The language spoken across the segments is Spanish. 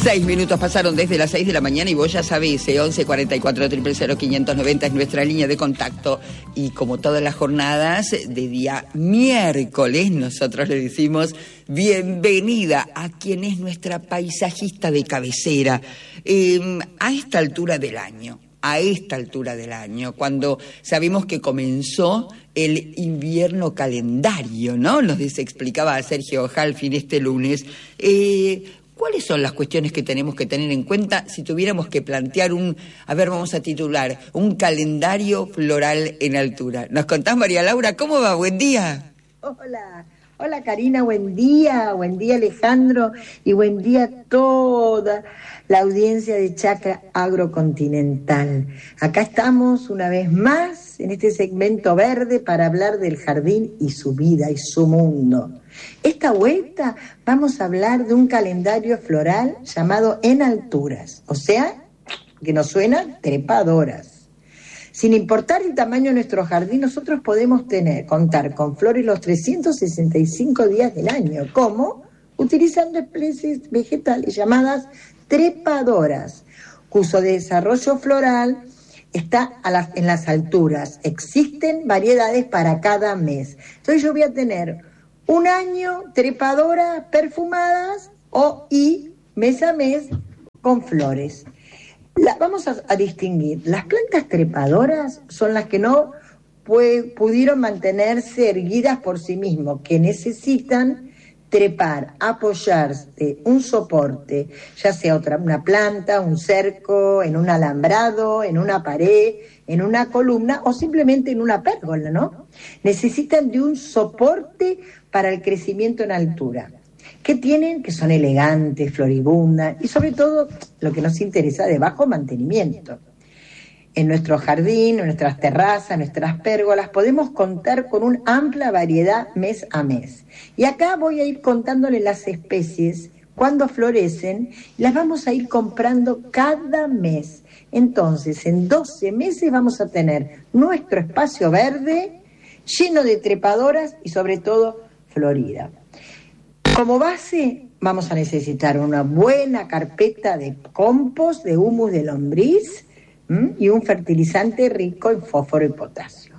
6 minutos pasaron desde las 6 de la mañana y vos ya sabés, 11 44 000 590 es nuestra línea de contacto. Y como todas las jornadas de día miércoles, nosotros le decimos bienvenida a quien es nuestra paisajista de cabecera. A esta altura del año, cuando sabemos que comenzó el invierno calendario, ¿no? Nos explicaba Sergio Halfin este lunes. ¿Cuáles son las cuestiones que tenemos que tener en cuenta si tuviéramos que plantear vamos a titular, un calendario floral en altura? ¿Nos contás, María Laura? ¿Cómo va? Buen día. Hola Karina, buen día Alejandro y buen día a toda la audiencia de Chakra Agrocontinental. Acá estamos una vez más en este segmento verde para hablar del jardín y su vida y su mundo. Esta vuelta vamos a hablar de un calendario floral llamado En Alturas, o sea, que nos suena trepadoras. Sin importar el tamaño de nuestro jardín, nosotros podemos contar con flores los 365 días del año. ¿Cómo? Utilizando especies vegetales llamadas trepadoras, cuyo desarrollo floral está en las alturas. Existen variedades para cada mes. Entonces yo voy a tener un año trepadoras perfumadas y mes a mes con flores. Vamos a distinguir. Las plantas trepadoras son las que no pudieron mantenerse erguidas por sí mismos, que necesitan trepar, apoyarse, un soporte, ya sea una planta, un cerco, en un alambrado, en una pared, en una columna o simplemente en una pérgola, ¿no? Necesitan de un soporte para el crecimiento en altura. ¿Qué tienen? Que son elegantes, floribundas y sobre todo lo que nos interesa, de bajo mantenimiento. En nuestro jardín, en nuestras terrazas, en nuestras pérgolas podemos contar con una amplia variedad mes a mes. Y acá voy a ir contándoles las especies, cuando florecen, y las vamos a ir comprando cada mes. Entonces, en 12 meses vamos a tener nuestro espacio verde lleno de trepadoras y sobre todo florida. Como base vamos a necesitar una buena carpeta de compost, de humus de lombriz y un fertilizante rico en fósforo y potasio.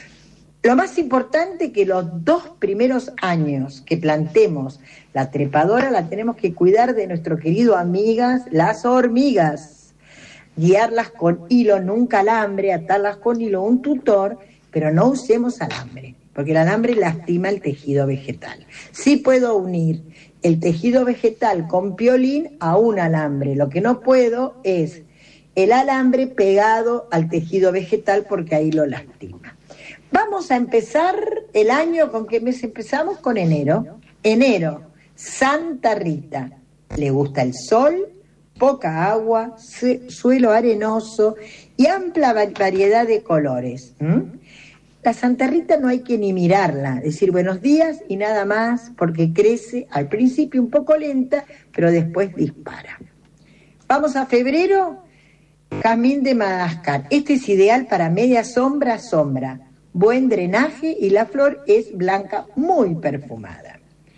Lo más importante que los 2 primeros años que plantemos la trepadora la tenemos que cuidar de nuestro querido amigas, las hormigas. Guiarlas con hilo, nunca alambre, atarlas con hilo, un tutor, pero no usemos alambre, porque el alambre lastima el tejido vegetal. Sí puedo unir el tejido vegetal con piolín a un alambre. Lo que no puedo es el alambre pegado al tejido vegetal porque ahí lo lastima. Vamos a empezar el año, ¿con qué mes empezamos? Con enero. Enero, Santa Rita. Le gusta el sol, poca agua, suelo arenoso y amplia variedad de colores. La Santa Rita no hay que ni mirarla, decir buenos días y nada más, porque crece al principio un poco lenta, pero después dispara. Vamos a febrero, Jazmín de Madagascar. Este es ideal para media sombra, buen drenaje y la flor es blanca, muy perfumada.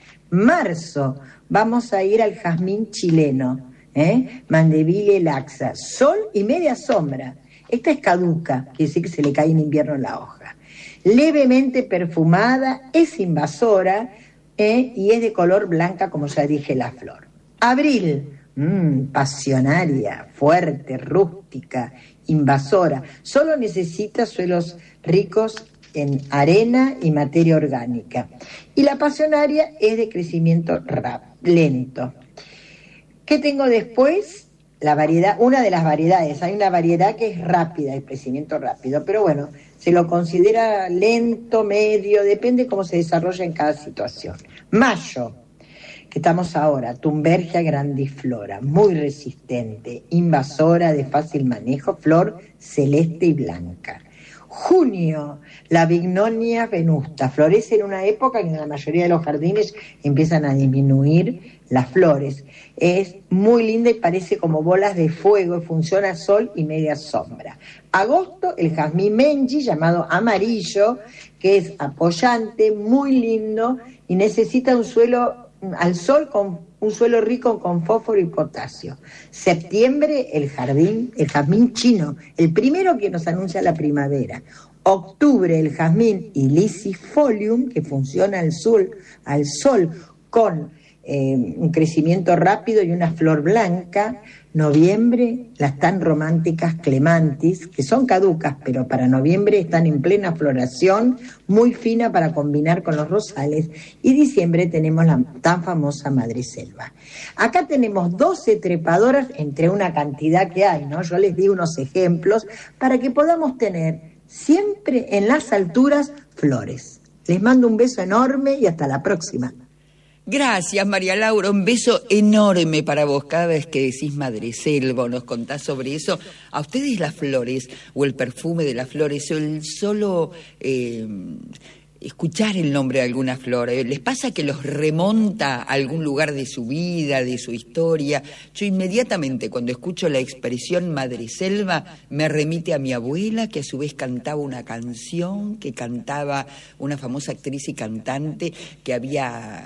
Marzo, vamos a ir al jazmín chileno, Mandeville laxa, sol y media sombra. Esta es caduca, quiere decir que se le cae en invierno la hoja. Levemente perfumada, es invasora y es de color blanca, como ya dije, la flor. Abril, pasionaria, fuerte, rústica, invasora. Solo necesita suelos ricos en arena y materia orgánica. Y la pasionaria es de crecimiento lento. ¿Qué tengo después? La variedad, una de las variedades, hay una variedad que es rápida, el crecimiento rápido, pero bueno, se lo considera lento, medio, depende cómo se desarrolla en cada situación. Mayo, que estamos ahora, Thunbergia grandiflora, muy resistente, invasora, de fácil manejo, flor celeste y blanca. Junio, la Bignonia venusta, florece en una época en que la mayoría de los jardines empiezan a disminuir las flores. Es muy linda y parece como bolas de fuego, funciona sol y media sombra. Agosto, el jazmín menji, llamado amarillo, que es apoyante, muy lindo y necesita un suelo al sol con un suelo rico con fósforo y potasio. Septiembre, el jazmín chino, el primero que nos anuncia la primavera. Octubre, el jazmín ilicifolium, que funciona al sol con un crecimiento rápido y una flor blanca. Noviembre, las tan románticas clematis, que son caducas, pero para noviembre están en plena floración, muy fina para combinar con los rosales. Y diciembre tenemos la tan famosa madreselva. Acá tenemos 12 trepadoras entre una cantidad que hay, ¿no? Yo les di unos ejemplos para que podamos tener siempre en las alturas flores. Les mando un beso enorme y hasta la próxima. Gracias, María Laura, un beso enorme para vos. Cada vez que decís madreselva o nos contás sobre eso, ¿a ustedes las flores o el perfume de las flores o el solo escuchar el nombre de alguna flor, les pasa que los remonta a algún lugar de su vida, de su historia? Yo inmediatamente cuando escucho la expresión madreselva me remite a mi abuela, que a su vez cantaba una canción que cantaba una famosa actriz y cantante que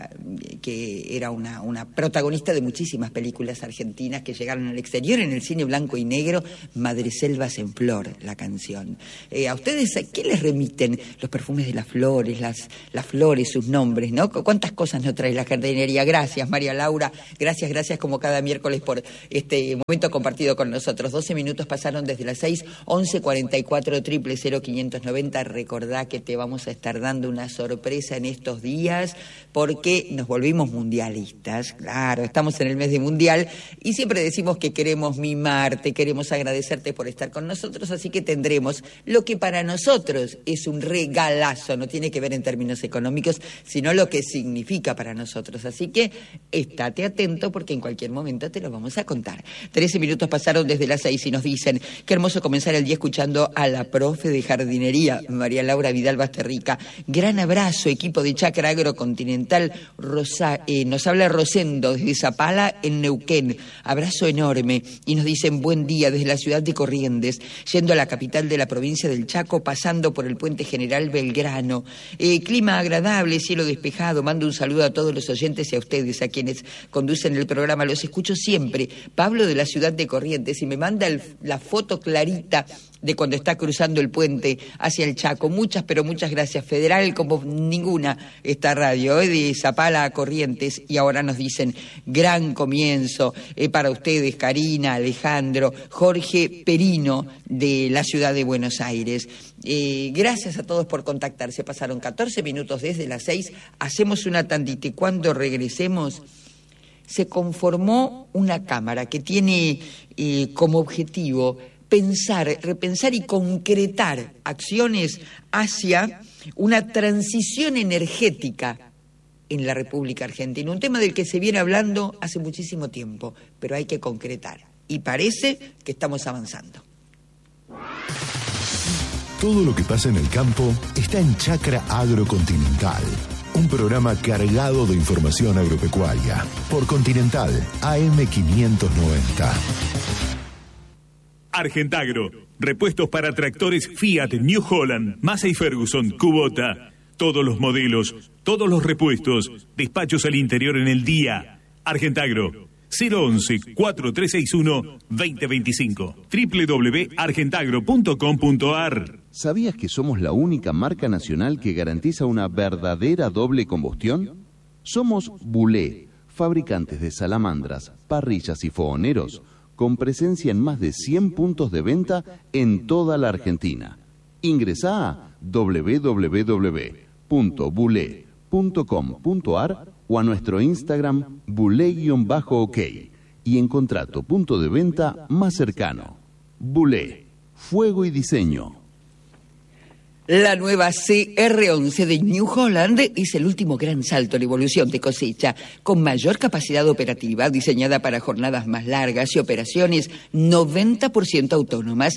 era una protagonista de muchísimas películas argentinas que llegaron al exterior en el cine blanco y negro. Madreselvas en flor, la canción. ¿A ustedes qué les remiten los perfumes de las flores, las flores, sus nombres, ¿no? ¿Cuántas cosas nos trae la jardinería? Gracias, María Laura. Gracias como cada miércoles por este momento compartido con nosotros. 12 minutos pasaron desde las 6, 11 44 000 590. Recordá que te vamos a estar dando una sorpresa en estos días porque nos volvimos mundialistas. Claro, estamos en el mes de mundial y siempre decimos que queremos mimarte, queremos agradecerte por estar con nosotros, así que tendremos lo que para nosotros es un regalazo, no tiene que ver en términos económicos, sino lo que significa para nosotros. Así que estate atento porque en cualquier momento te lo vamos a contar. 13 minutos pasaron desde las 6 y nos dicen, qué hermoso comenzar el día escuchando a la profe de jardinería, María Laura Vidal Basterrica. Gran abrazo, equipo de Chacra Agrocontinental. Nos habla Rosendo desde Zapala en Neuquén. Abrazo enorme. Y nos dicen, buen día desde la ciudad de Corrientes, yendo a la capital de la provincia del Chaco, pasando por el puente General Belgrano. Clima agradable, cielo despejado. Mando un saludo a todos los oyentes y a ustedes, a quienes conducen el programa. Los escucho siempre. Pablo de la ciudad de Corrientes, y me manda la foto clarita de cuando está cruzando el puente hacia el Chaco. Muchas, pero muchas gracias. Federal como ninguna esta radio, de Zapala a Corrientes. Y ahora nos dicen, gran comienzo para ustedes, Karina, Alejandro, Jorge Perino de la ciudad de Buenos Aires. Gracias a todos por contactarse. Pasaron 14 minutos desde las 6. Hacemos una tandita y cuando regresemos se conformó una cámara que tiene como objetivo repensar y concretar acciones hacia una transición energética en la República Argentina. Un tema del que se viene hablando hace muchísimo tiempo, pero hay que concretar. Y parece que estamos avanzando. Todo lo que pasa en el campo está en Chacra Agrocontinental. Un programa cargado de información agropecuaria. Por Continental, AM590. Argentagro, repuestos para tractores Fiat, New Holland, Massey Ferguson, Kubota. Todos los modelos, todos los repuestos, despachos al interior en el día. Argentagro, 011-4361-2025. www.argentagro.com.ar. ¿Sabías que somos la única marca nacional que garantiza una verdadera doble combustión? Somos Bulé, fabricantes de salamandras, parrillas y fogoneros, con presencia en más de 100 puntos de venta en toda la Argentina. Ingresá a www.bulé.com.ar o a nuestro Instagram bulé_ok y encontrá tu punto de venta más cercano. Bulé, fuego y diseño. La nueva CR11 de New Holland es el último gran salto en evolución de cosecha, con mayor capacidad operativa, diseñada para jornadas más largas y operaciones 90% autónomas.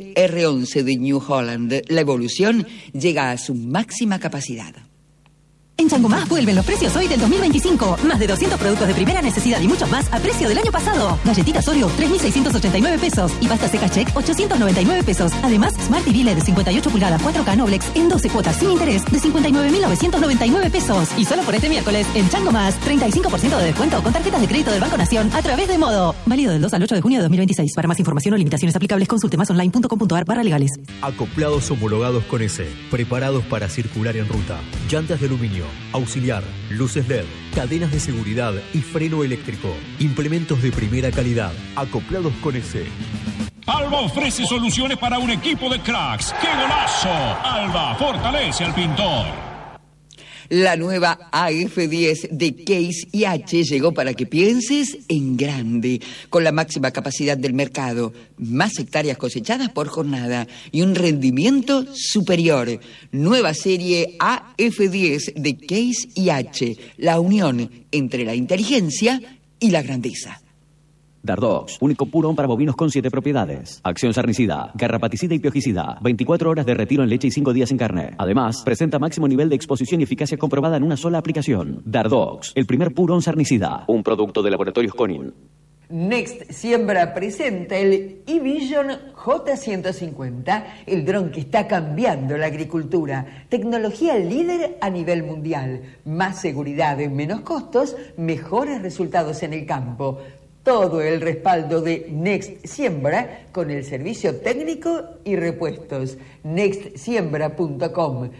CR11 de New Holland, la evolución llega a su máxima capacidad. En Chango Más vuelven los precios hoy del 2025. Más de 200 productos de primera necesidad y muchos más a precio del año pasado. Galletitas Oreo, 3.689 pesos. Y pasta seca Check, 899 pesos. Además, Smart TV LED de 58 pulgadas 4K Noblex en 12 cuotas sin interés de 59.999 pesos. Y solo por este miércoles, en Chango Más, 35% de descuento con tarjetas de crédito del Banco Nación a través de Modo. Válido del 2 al 8 de junio de 2026. Para más información o limitaciones aplicables, consulte másonline.com.ar/legales. Acoplados homologados con S. Preparados para circular en ruta. Llantas de aluminio. Auxiliar, luces LED, cadenas de seguridad y freno eléctrico. Implementos de primera calidad. Acoplados con S. Alba ofrece soluciones para un equipo de cracks. ¡Qué golazo! Alba fortalece al pintor. La nueva AF10 de Case IH llegó para que pienses en grande, con la máxima capacidad del mercado, más hectáreas cosechadas por jornada y un rendimiento superior. Nueva serie AF10 de Case IH, la unión entre la inteligencia y la grandeza. Dardox, único purón para bovinos con 7 propiedades. Acción sarnicida, garrapaticida y piojicida. 24 horas de retiro en leche y 5 días en carne. Además, presenta máximo nivel de exposición y eficacia comprobada en una sola aplicación. Dardox, el primer purón sarnicida. Un producto de Laboratorios Conin. Next Siembra presenta el eVision J150, el dron que está cambiando la agricultura. Tecnología líder a nivel mundial. Más seguridad, menos costos, mejores resultados en el campo. Todo el respaldo de Next Siembra con el servicio técnico y repuestos. Nextsiembra.com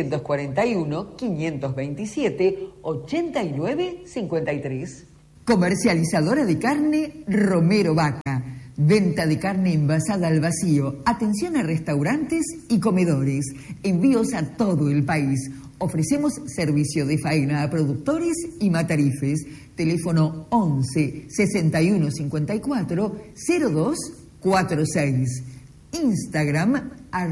341-527-8953. Comercializadora de carne Romero Vaca. Venta de carne envasada al vacío. Atención a restaurantes y comedores. Envíos a todo el país. Ofrecemos servicio de faena a productores y matarifes. Teléfono 11 61 54 02 46. Instagram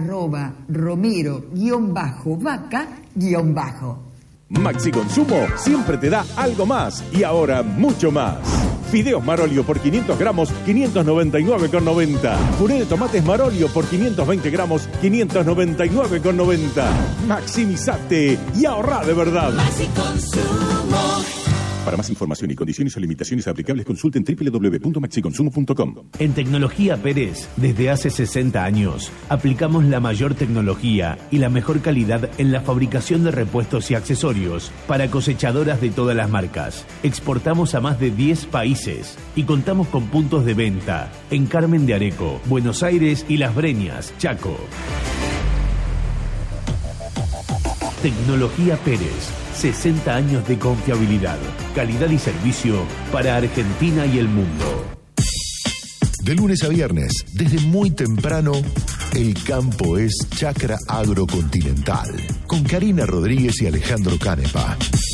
@romero_vaca_. Maxi Consumo siempre te da algo más y ahora mucho más. Fideos Marolio por 500 gramos, 599,90. Puré de tomates Marolio por 520 gramos, 599,90. Maximizate y ahorrá de verdad. Maxi Consumo. Para más información y condiciones o limitaciones aplicables, consulten www.maxiconsumo.com. En Tecnología Pérez, desde hace 60 años, aplicamos la mayor tecnología y la mejor calidad en la fabricación de repuestos y accesorios para cosechadoras de todas las marcas. Exportamos a más de 10 países y contamos con puntos de venta en Carmen de Areco, Buenos Aires y Las Breñas, Chaco. Tecnología Pérez, 60 años de confiabilidad, calidad y servicio para Argentina y el mundo. De lunes a viernes, desde muy temprano, el campo es Chacra Agrocontinental, con Karina Rodríguez y Alejandro Canepa.